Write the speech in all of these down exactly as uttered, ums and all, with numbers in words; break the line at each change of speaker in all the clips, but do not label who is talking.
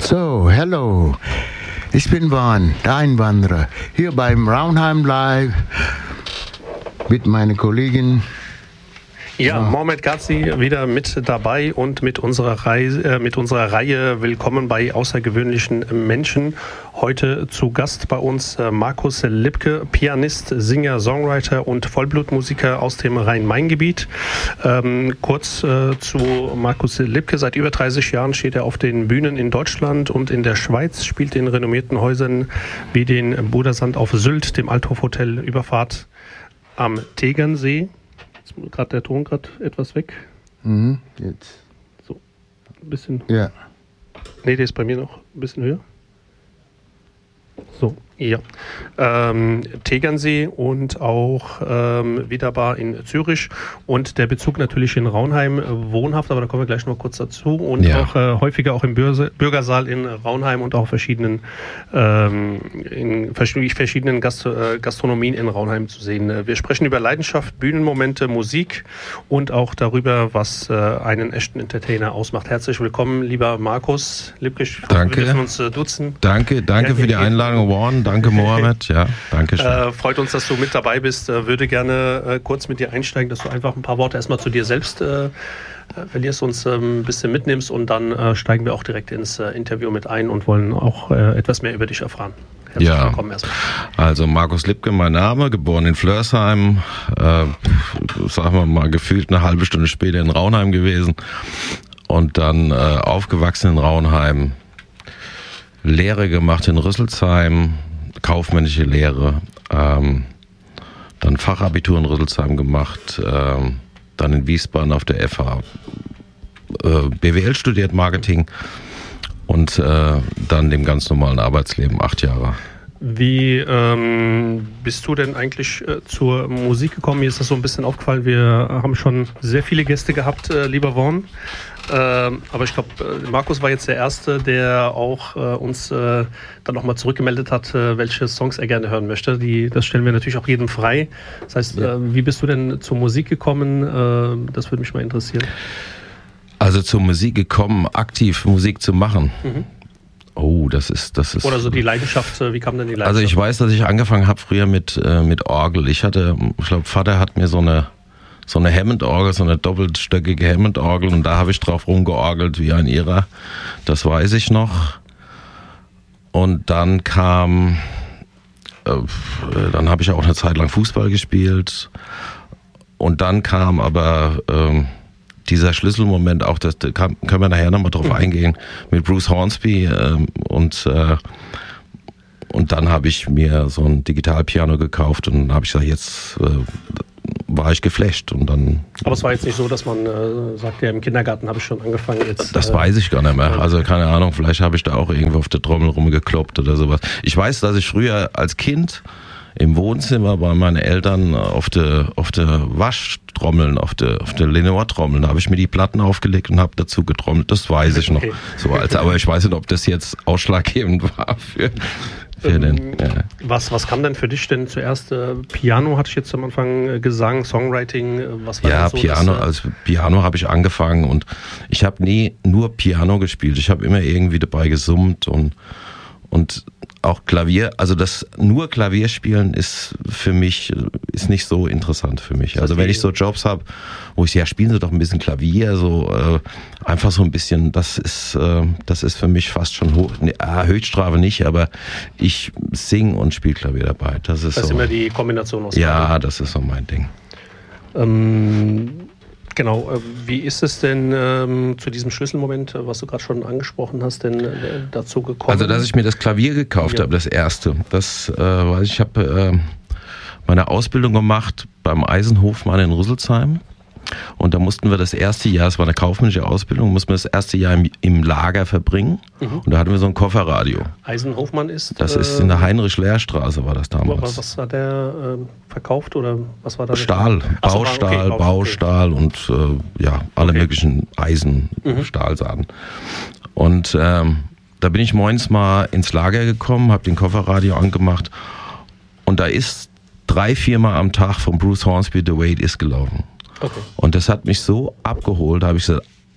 So, hello. Ich bin Van, der Einwanderer, hier beim Raunheim Live mit meiner Kollegin.
Ja, Mohamed Ghazi wieder mit dabei und mit unserer, Reise, äh, mit unserer Reihe Willkommen bei außergewöhnlichen Menschen. Heute zu Gast bei uns äh, Markus Lipke, Pianist, Singer, Songwriter und Vollblutmusiker aus dem Rhein-Main-Gebiet. Ähm, kurz äh, zu Markus Lipke. Seit über dreißig Jahren steht er auf den Bühnen in Deutschland und in der Schweiz, spielt in renommierten Häusern wie den Budersand auf Sylt, dem Althoff Hotel Überfahrt am Tegernsee. Jetzt ist gerade der Ton gerade etwas weg.
Mhm, jetzt.
So, ein bisschen.
Ja.
Nee, der ist bei mir noch ein bisschen höher. So, ja. Ähm, Tegernsee und auch ähm, Wiederbar in Zürich und der Bezug natürlich in Raunheim wohnhaft, aber da kommen wir gleich noch kurz dazu und ja. auch äh, häufiger auch im Börse, Bürgersaal in Raunheim und auch verschiedenen ähm, in verschiedenen Gast, äh, Gastronomien in Raunheim zu sehen. Wir sprechen über Leidenschaft, Bühnenmomente, Musik und auch darüber, was äh, einen echten Entertainer ausmacht. Herzlich willkommen, lieber Markus Lipke.
Danke.
Wir dürfen uns äh, duzen.
Danke, danke ja, für die Einladung, Warren. Danke, Mohamed. Ja, danke schön.
Äh, freut uns, dass du mit dabei bist. Äh, würde gerne äh, kurz mit dir einsteigen, dass du einfach ein paar Worte erstmal zu dir selbst äh, verlierst, uns äh, ein bisschen mitnimmst und dann äh, steigen wir auch direkt ins äh, Interview mit ein und wollen auch äh, etwas mehr über dich erfahren. Herzlich
ja,
willkommen erstmal.
Also Markus Lipke, mein Name, geboren in Flörsheim, äh, sagen wir mal gefühlt eine halbe Stunde später in Raunheim gewesen und dann äh, aufgewachsen in Raunheim, Lehre gemacht in Rüsselsheim, kaufmännische Lehre, ähm, dann Fachabitur in Rüsselsheim gemacht, ähm, dann in Wiesbaden auf der F H äh, B W L studiert, Marketing und äh, dann dem ganz normalen Arbeitsleben acht Jahre.
Wie ähm, bist du denn eigentlich äh, zur Musik gekommen? Mir ist das so ein bisschen aufgefallen, wir haben schon sehr viele Gäste gehabt, äh, lieber Warren. Ähm, aber ich glaube, äh, Markus war jetzt der Erste, der auch äh, uns äh, dann nochmal zurückgemeldet hat, äh, welche Songs er gerne hören möchte. Die, das stellen wir natürlich auch jedem frei. Das heißt, ja. äh, wie bist du denn zur Musik gekommen? Äh, das würde mich mal interessieren.
Also zur Musik gekommen, aktiv Musik zu machen. Mhm. Oh, das ist, das ist.
Oder so die Leidenschaft, wie kam denn die Leidenschaft?
Also ich weiß, dass ich angefangen habe früher mit, äh, mit Orgel. Ich hatte, ich glaube, Vater hat mir so eine, so eine Hammond-Orgel, so eine doppelstöckige Hammond-Orgel und da habe ich drauf rumgeorgelt wie ein Irrer. Das weiß ich noch. Und dann kam, äh, dann habe ich auch eine Zeit lang Fußball gespielt. Und dann kam aber, äh, dieser Schlüsselmoment, auch das da kann, können wir nachher nochmal drauf eingehen, mit Bruce Hornsby ähm, und äh, und dann habe ich mir so ein Digitalpiano gekauft und dann habe ich gesagt, jetzt äh, war ich geflasht und dann.
Aber es war jetzt nicht so, dass man äh, sagt, ja, im Kindergarten habe ich schon angefangen jetzt.
Das
äh,
weiß ich gar nicht mehr. Also keine Ahnung, vielleicht habe ich da auch irgendwo auf der Trommel rumgekloppt oder sowas. Ich weiß, dass ich früher als Kind im Wohnzimmer bei meinen Eltern auf der auf der Waschtrommeln, auf der auf der Lenore-Trommeln, da habe ich mir die Platten aufgelegt und habe dazu getrommelt. Das weiß ich noch.
Okay.
So als, aber ich weiß nicht, ob das jetzt ausschlaggebend war für, für ähm, den. Ja.
Was was kam denn für dich denn zuerst? Äh, Piano hatte ich jetzt am Anfang, äh, Gesang, Songwriting. Äh, was war
ja,
so,
Piano.
dass, äh,
als Piano habe ich angefangen und ich habe nie nur Piano gespielt. Ich habe immer irgendwie dabei gesummt und und auch Klavier, also das nur Klavier spielen ist für mich, ist nicht so interessant für mich. Also wenn ich so Jobs habe, wo ich, ja, spielen Sie doch ein bisschen Klavier, so äh, einfach so ein bisschen, das ist äh, das ist für mich fast schon hoch, ne, Höchststrafe nicht, aber ich singe und spiele Klavier dabei. Das ist
das ist
so,
immer die Kombination aus
ja,
beiden.
das ist so mein Ding.
Ähm, Genau, wie ist es denn ähm, zu diesem Schlüsselmoment, was du gerade schon angesprochen hast, denn äh, dazu gekommen?
Also, dass ich mir das Klavier gekauft ja. habe, das erste, das äh, weiß ich, ich habe äh, meine Ausbildung gemacht beim Eisenhofmann in Rüsselsheim und da mussten wir das erste Jahr, es war eine kaufmännische Ausbildung, mussten wir das erste Jahr im, im Lager verbringen mhm. und da hatten wir so ein Kofferradio.
Eisenhofmann ist?
Das äh, ist in der Heinrich-Lehr-Straße war das damals.
Was, was hat der äh, verkauft oder was war da?
Stahl, Baustahl, okay, Baustahl okay. und äh, ja, alle okay. möglichen Eisen, mhm. Stahlsaaten. Und ähm, da bin ich morgens mal ins Lager gekommen, habe den Kofferradio angemacht und da ist drei, viermal am Tag von Bruce Hornsby The Way It Is gelaufen. Okay. Und das hat mich so abgeholt, da habe ich gesagt,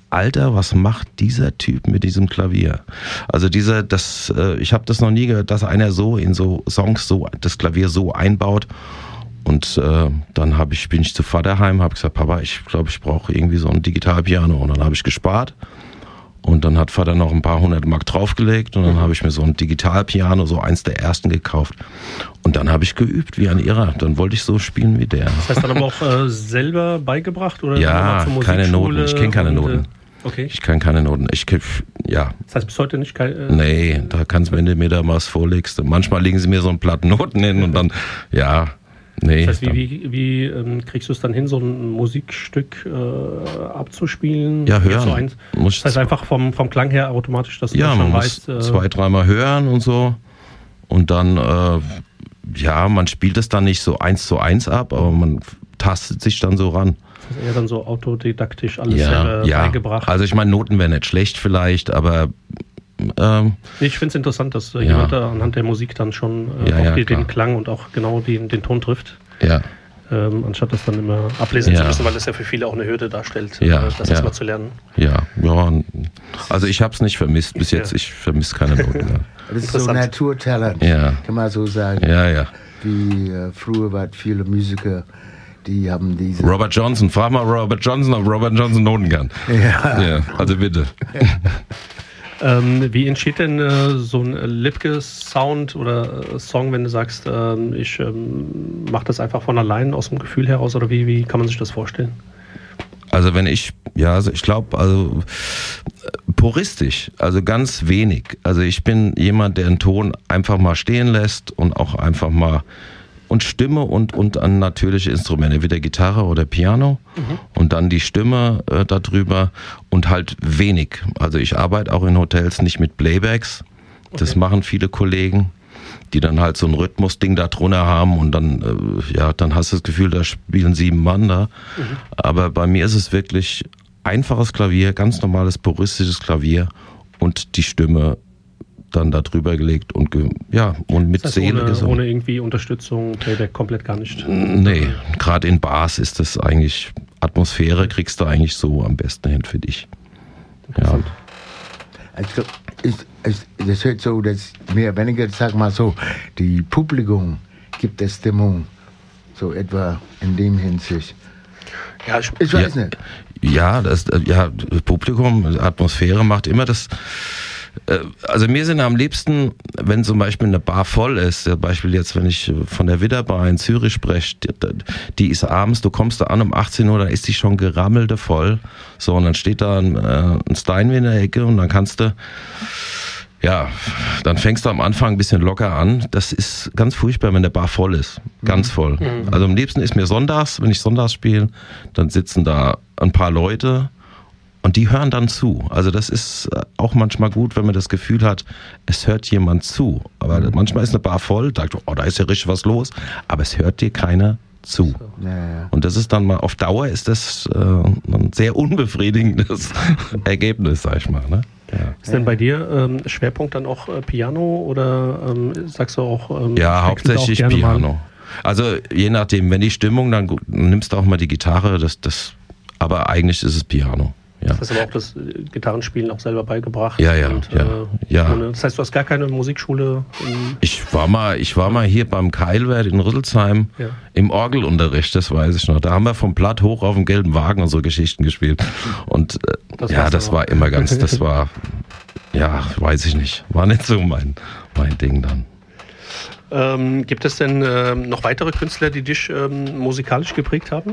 Alter, was macht dieser Typ mit diesem Klavier? Also dieser, das, äh, ich habe das noch nie gehört, dass einer so in so Songs so das Klavier so einbaut. Und äh, dann hab ich, bin ich zu Vater heim, habe gesagt, Papa, ich glaube, ich brauche irgendwie so ein Digitalpiano. Und dann habe ich gespart. Und dann hat Vater noch ein paar hundert Mark draufgelegt und dann habe ich mir so ein Digitalpiano, so eins der ersten gekauft. Und dann habe ich geübt wie ein Irrer. Dann wollte ich so spielen wie der.
Das heißt dann aber auch äh, selber beigebracht? Oder
ja, keine Noten. Ich kenne keine
und,
Noten.
Okay.
Ich kann keine Noten. Ich, ja.
Das heißt bis heute nicht? Kein, äh
nee, da kannst du, wenn du mir da mal was vorlegst. Manchmal legen sie mir so ein Blatt Noten hin und dann, ja. Nee,
das heißt, wie, wie, wie ähm, kriegst du es dann hin, so ein Musikstück äh, abzuspielen?
Ja, hören.
So eins, das heißt einfach vom, vom Klang her automatisch, dass du
ja,
das schon
man
weißt.
muss
äh,
zwei, dreimal hören und so. Und dann, äh, ja, man spielt es dann nicht so eins zu eins ab, aber man tastet sich dann so ran.
Das ist eher dann so autodidaktisch alles
ja,
äh,
ja.
beigebracht.
Also ich meine, Noten wären nicht schlecht vielleicht, aber Ähm,
ich finde es interessant, dass äh,
ja.
jemand da anhand der Musik dann schon äh,
ja,
auch
ja,
die, den
klar.
Klang und auch genau den, den Ton trifft.
Ja.
Ähm, anstatt das dann immer ablesen
Ja.
zu müssen, weil das ja für viele auch eine Hürde darstellt,
Ja,
äh, das
ja.
erstmal zu lernen.
Ja, ja. Also ich habe es nicht vermisst bis jetzt.
Ja.
Ich vermisse keine Noten mehr.
Das ist so
Interessant.
Naturtalent,
Ja.
kann man so sagen.
Ja, ja.
Wie äh, früher waren viele Musiker, die haben diese...
Robert Johnson, frag mal Robert Johnson, ob Robert Johnson Noten kann.
Ja.
Ja, also bitte.
Ähm, wie entsteht denn äh, so ein Lipke-Sound oder äh, Song, wenn du sagst, ähm, ich ähm, mache das einfach von allein aus dem Gefühl heraus, oder wie, wie kann man sich das vorstellen?
Also wenn ich, ja, also ich glaube, also puristisch, also ganz wenig. Also ich bin jemand, der einen Ton einfach mal stehen lässt und auch einfach mal und Stimme und, und an natürliche Instrumente, wie der Gitarre oder Piano mhm. und dann die Stimme äh, darüber und halt wenig. Also ich arbeite auch in Hotels nicht mit Playbacks, das okay. machen viele Kollegen, die dann halt so ein Rhythmusding da drunter haben und dann, äh, ja, dann hast du das Gefühl, da spielen sieben Mann da. Mhm. Aber bei mir ist es wirklich einfaches Klavier, ganz normales puristisches Klavier und die Stimme dann da drüber gelegt und ge, ja und mit
das heißt,
Seele
ohne,
gesungen.
Ohne irgendwie Unterstützung, Playback komplett gar nicht.
Nee, gerade in Bars ist das eigentlich, Atmosphäre kriegst du eigentlich so am besten hin für dich. Ja.
Also, ist, ist, das hört so, dass mehr oder weniger, sag mal so, die Publikum gibt der Stimmung so etwa in dem Hinsicht.
Ja, ich,
ich weiß
ja,
nicht.
Ja, das, ja, Publikum, Atmosphäre macht immer das. Also mir sind am liebsten, wenn zum Beispiel eine Bar voll ist, zum Beispiel jetzt, wenn ich von der Widderbar in Zürich spreche, die, die ist abends, du kommst da an um achtzehn Uhr, dann ist die schon gerammelte voll. So, und dann steht da ein, äh, ein Steinway in der Ecke und dann kannst du, ja, dann fängst du am Anfang ein bisschen locker an. Das ist ganz furchtbar, wenn der Bar voll ist. Ganz voll. Mhm. Also am liebsten ist mir sonntags, wenn ich sonntags spiele, dann sitzen da ein paar Leute und die hören dann zu. Also das ist auch manchmal gut, wenn man das Gefühl hat, es hört jemand zu. Aber mhm. manchmal ist eine Bar voll, sagt, oh, da ist ja richtig was los, aber es hört dir keiner zu.
Ja, ja.
Und das ist dann mal, auf Dauer ist das äh, ein sehr unbefriedigendes Ergebnis, sag ich mal. Ne? Ja.
Ist denn bei dir ähm, Schwerpunkt dann auch äh, Piano oder ähm, sagst du auch... Ähm,
ja, hauptsächlich
auch
Piano.
Mal?
Also je nachdem, wenn die Stimmung, dann nimmst du auch mal die Gitarre, das, das, aber eigentlich ist es Piano. Ja.
Das heißt aber auch das Gitarrenspielen auch selber beigebracht.
Ja, ja,
und,
ja,
äh,
ja.
Ohne, das heißt, du hast gar keine Musikschule?
Ich war mal, ich war mal hier beim Keilwert in Rüsselsheim ja. im Orgelunterricht, das weiß ich noch. Da haben wir vom Platt hoch auf dem gelben Wagen und so Geschichten gespielt. Und äh, das ja, das war immer ganz, das war, ja, weiß ich nicht, war nicht so mein, mein Ding dann.
Ähm, gibt es denn ähm, noch weitere Künstler, die dich ähm, musikalisch geprägt haben?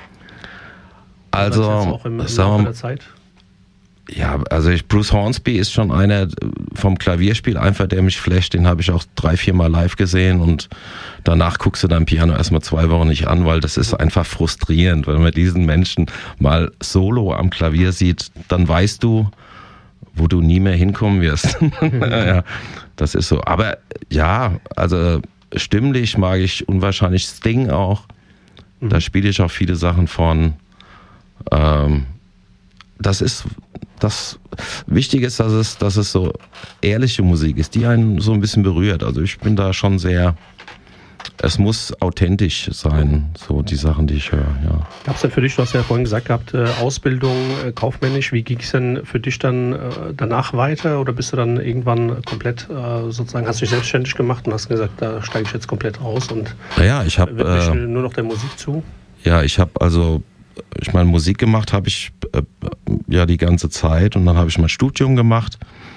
Also,
auch im, im
sagen wir,
der Zeit?
Ja, also ich, Bruce Hornsby ist schon einer vom Klavierspiel einfach, der mich flasht. Den habe ich auch drei, vier Mal live gesehen und danach guckst du dein Piano erstmal zwei Wochen nicht an, weil das ist einfach frustrierend. Wenn man diesen Menschen mal solo am Klavier sieht, dann weißt du, wo du nie mehr hinkommen wirst. Ja, das ist so. Aber ja, also stimmlich mag ich unwahrscheinlich Sting auch. Mhm. Da spiele ich auch viele Sachen von. Ähm, das ist das Wichtige ist, dass es, dass es so ehrliche Musik ist, die einen so ein bisschen berührt. Also ich bin da schon sehr es muss authentisch sein, so die Sachen, die ich höre, ja.
Gab es denn für dich, du hast ja vorhin gesagt gehabt, äh, Ausbildung äh, kaufmännisch, wie ging es denn für dich dann äh, danach weiter oder bist du dann irgendwann komplett äh, sozusagen, hast du dich selbstständig gemacht und hast gesagt, da steige ich jetzt komplett aus und
ja, ich habe
äh, nur noch der Musik zu?
Ja, ich habe also, ich meine, Musik gemacht habe ich äh, ja die ganze Zeit und dann habe ich mein Studium gemacht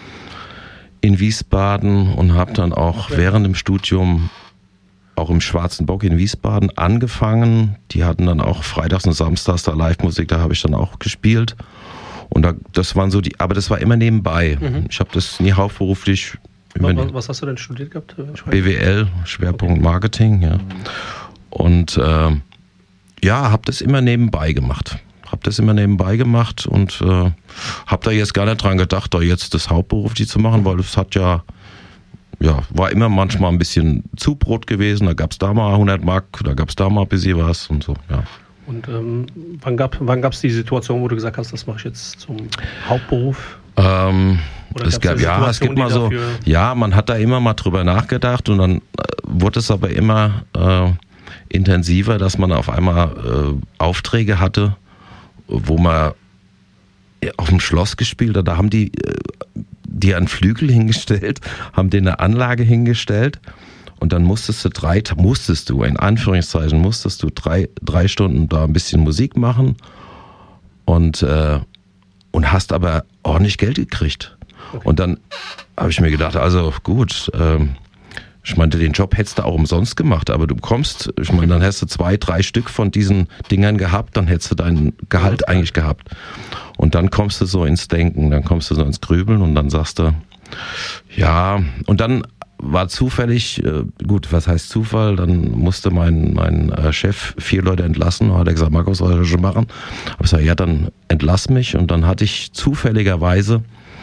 in Wiesbaden und habe dann auch okay. während dem Studium auch im Schwarzen Bock in Wiesbaden angefangen. Die hatten dann auch freitags und samstags da Live-Musik, da habe ich dann auch gespielt. Und da, das waren so die, aber das war immer nebenbei. Mhm. Ich habe das nie hauptberuflich
übernommen. Was hast du denn studiert gehabt?
B W L, Schwerpunkt okay. Marketing, ja. Mhm. Und äh, ja, habe das immer nebenbei gemacht. Habe das immer nebenbei gemacht und äh, habe da jetzt gar nicht dran gedacht, da jetzt das hauptberuflich zu machen, weil es hat ja Ja, war immer manchmal ein bisschen Zubrot gewesen. Da gab es da mal hundert Mark, da gab es da mal ein bisschen was und so, ja.
Und ähm, wann gab wann gab's die Situation, wo du gesagt hast, das mache ich jetzt zum Hauptberuf?
Ähm, es gab, ja, es gibt mal so, ja, man hat da immer mal drüber nachgedacht und dann äh, wurde es aber immer äh, intensiver, dass man auf einmal äh, Aufträge hatte, wo man auf dem Schloss gespielt hat. Da haben die äh, die einen Flügel hingestellt, haben dir eine Anlage hingestellt und dann musstest du drei, musstest du, in Anführungszeichen, musstest du drei, drei Stunden da ein bisschen Musik machen und, äh, und hast aber ordentlich Geld gekriegt. Okay. Und dann habe ich mir gedacht, also gut, ähm, ich meinte, den Job hättest du auch umsonst gemacht, aber du kommst, ich meine, dann hättest du zwei, drei Stück von diesen Dingern gehabt, dann hättest du dein Gehalt eigentlich gehabt. Und dann kommst du so ins Denken, dann kommst du so ins Grübeln und dann sagst du, ja, und dann war zufällig, gut, was heißt Zufall, dann musste mein, mein Chef vier Leute entlassen, da hat er gesagt, Markus, was soll ich schon machen? Ich gesagt, ja, dann entlass mich und dann hatte ich zufälligerweise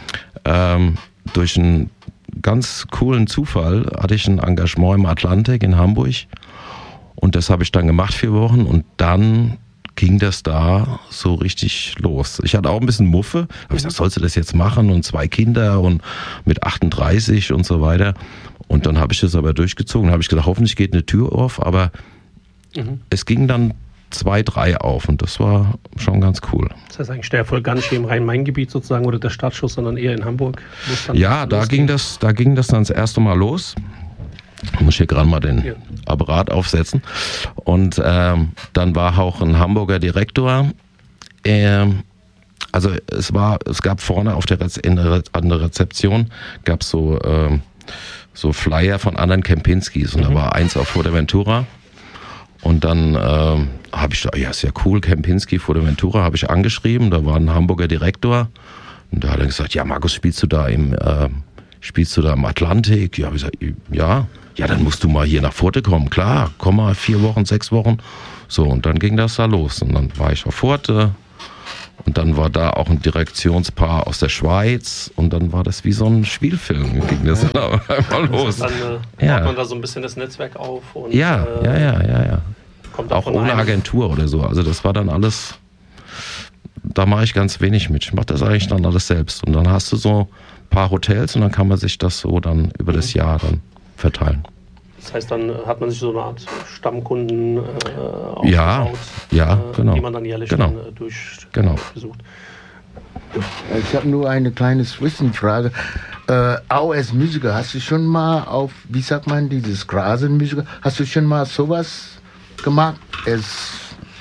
ähm, durch einen ganz coolen Zufall, hatte ich ein Engagement im Atlantik in Hamburg und das habe ich dann gemacht, vier Wochen und dann ging das da so richtig los. Ich hatte auch ein bisschen Muffe, habe ich gesagt, sollst du das jetzt machen und zwei Kinder und mit achtunddreißig und so weiter und dann habe ich das aber durchgezogen, habe ich gedacht, hoffentlich geht eine Tür auf, aber mhm. es ging dann zwei, drei auf und das war schon ganz cool.
Das heißt eigentlich der Erfolg gar nicht hier im Rhein-Main-Gebiet sozusagen oder der Startschuss, sondern eher in Hamburg?
Ja, da ging, das, da ging das dann das erste Mal los. Ich muss hier gerade mal den ja. Apparat aufsetzen. Und ähm, dann war auch ein Hamburger Direktor. Ähm, also es war, es gab vorne auf der, Rez- in der, an der Rezeption gab so, ähm, so Flyer von anderen Kempinskis und mhm. da war eins auf Fuerteventura. Und dann ähm, habe ich da, ja, ist ja cool, Kempinski, Fuerteventura, habe ich angeschrieben, da war ein Hamburger Direktor und da hat er gesagt, ja Markus, spielst du da im, äh, spielst du da im Atlantik? Ja, hab ich gesagt, ja, ja, dann musst du mal hier nach Forte kommen, klar, komm mal vier Wochen, sechs Wochen. So, und dann ging das da los und dann war ich auf Forte und dann war da auch ein Direktionspaar aus der Schweiz und dann war das wie so ein Spielfilm, ging das dann einmal los.
Dann äh,
ja.
baut man da so ein bisschen das Netzwerk auf. Und,
ja,
äh,
ja, ja, ja, ja.
Kommt
auch ohne
einem.
Agentur oder so, also das war dann alles, da mache ich ganz wenig mit, ich mache das eigentlich dann alles selbst und dann hast du so ein paar Hotels und dann kann man sich das so dann über mhm. das Jahr dann verteilen.
Das heißt, dann hat man sich so eine Art Stammkunden äh, aufgebaut,
ja, ja,
äh,
genau.
die man dann jährlich
genau.
dann, äh, durch,
genau.
besucht.
Ich habe nur eine kleine Zwischenfrage. Äh, auch als Musiker, hast du schon mal auf, wie sagt man, dieses Straßenmusiker, hast du schon mal sowas gemacht? Als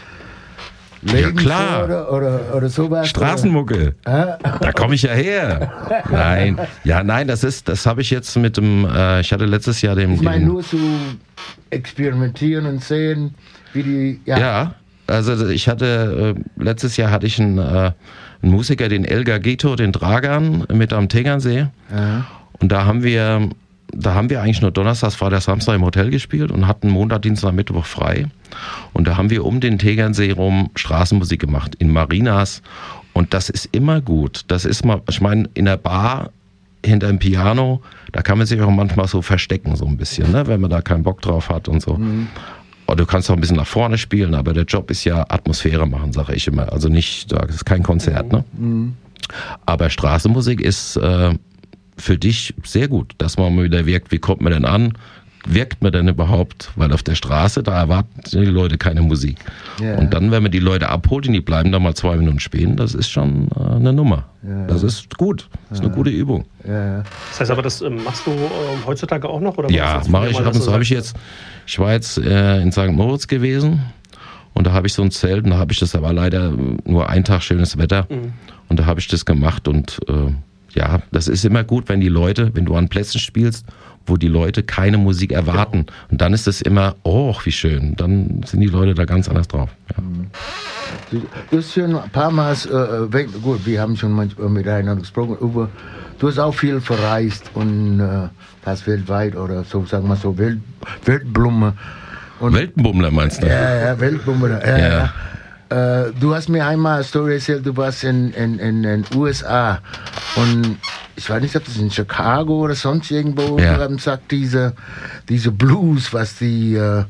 ja klar.
Oder, oder, oder sowas?
Straßenmucke. Oder? Da komme ich ja her. Nein, ja, nein, das ist, das habe ich jetzt mit dem, äh, ich hatte letztes Jahr den.
Ich meine nur zu experimentieren und sehen, wie die. Ja,
ja also ich hatte äh, letztes Jahr hatte ich einen, äh, einen Musiker, den Elgar Gito, den Dragan, mit am Tegernsee. Ja. Und da haben wir, da haben wir eigentlich nur Donnerstag, Freitag, Samstag im Hotel gespielt und hatten Montag, Dienstag, Mittwoch frei. Und da haben wir um den Tegernsee rum Straßenmusik gemacht, in Marinas. Und das ist immer gut. Das ist mal, ich meine, in der Bar hinter dem Piano, da kann man sich auch manchmal so verstecken, so ein bisschen, ne? Wenn man da keinen Bock drauf hat und so. Mhm. Oder du kannst auch ein bisschen nach vorne spielen, aber der Job ist ja Atmosphäre machen, sage ich immer. Also nicht, das ist kein Konzert, ne? Mhm. Aber Straßenmusik ist äh, für dich sehr gut, dass man mal wieder wirkt, wie kommt man denn an? wirkt man denn überhaupt? Weil auf der Straße, da erwarten die Leute keine Musik.
Ja.
Und dann, wenn man die Leute abholt und die bleiben da mal zwei Minuten spielen, das ist schon äh, eine Nummer.
Ja.
Das ist gut. Das ist eine gute Übung.
Ja.
Das heißt aber, das ähm, machst du äh, heutzutage auch noch? Oder
Ja, mache ich ab und zu. Habe ich jetzt, ich war jetzt äh, in Sankt Moritz gewesen und da habe ich so ein Zelt und da habe ich das, aber leider nur einen Tag schönes Wetter
Mhm.
und da habe ich das gemacht und äh, ja, das ist immer gut, wenn die Leute, wenn du an Plätzen spielst, wo die Leute keine Musik erwarten. Genau. Und dann ist es immer, oh, wie schön. Dann sind die Leute da ganz anders drauf. Ja.
Du hast schon ein paar Mal, äh, weg, gut, wir haben schon manchmal miteinander gesprochen, über, du hast auch viel verreist und äh, fast weltweit oder so, sagen wir so, Welt, Weltblume. Und,
Weltbummler meinst du?
Ja, ja, Weltbummler. Ja,
Ja.
ja. Äh, du hast mir einmal eine Story erzählt, du warst in in in den U S A und ich weiß nicht, ob das in Chicago oder sonst irgendwo,
Ja.
du haben gesagt, diese, diese Blues, was die äh,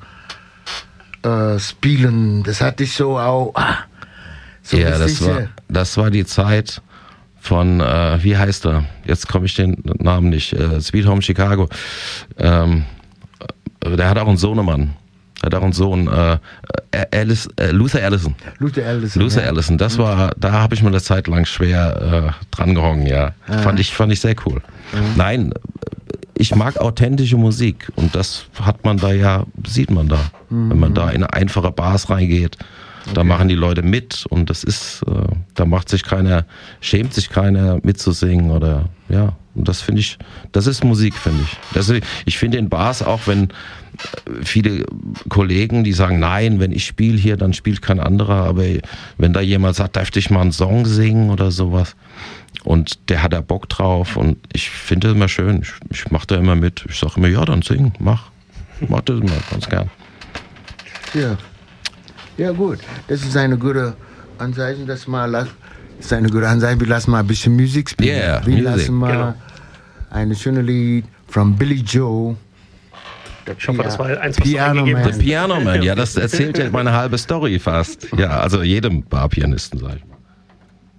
äh, spielen, das hatte ich so auch, ah, so
ja, das
richtig,
war,
äh,
das war die Zeit von, äh, wie heißt er? Jetzt komme ich den Namen nicht. Äh, Sweet Home Chicago. Ähm, äh, der hat auch einen Sohnemann. Der hat auch einen Sohn. Äh, Alice, äh, Luther Allison.
Luther Allison.
Luther
ja.
Allison. Das war, da habe ich mir eine Zeit lang schwer äh, dran gehangen, ja.
Ah.
Fand ich, fand ich sehr cool. Nein, ich mag authentische Musik und das hat man da ja, sieht man da. Wenn man da in einfache Bars reingeht, da machen die Leute mit und das ist, äh, da macht sich keiner, schämt sich keiner mitzusingen oder, ja. Und das finde ich, das ist Musik, finde ich. Das, ich finde in Bars auch, wenn viele Kollegen, die sagen, nein, wenn ich spiele hier, dann spielt kein anderer, aber wenn da jemand sagt, darf ich mal einen Song singen oder sowas und der hat da Bock drauf und ich finde das immer schön, ich, ich mache da immer mit, ich sage immer, ja, dann sing, mach, mach das immer ganz gern.
Ja. Ja, gut. Das ist eine gute Anzeichen, dass mal, das ist eine gute Anzeichen, wir lassen mal ein bisschen Musik spielen.
Yeah,
wir
Music.
lassen mal
Genau.
eine schöne Lied von Billy Joe.
Ich hoffe, das war eins, was
Piano
du eingegeben
Man.
hast.
The Piano Man, ja, das erzählt ja meine halbe Story fast. Ja, also jedem Barpianisten, sag ich.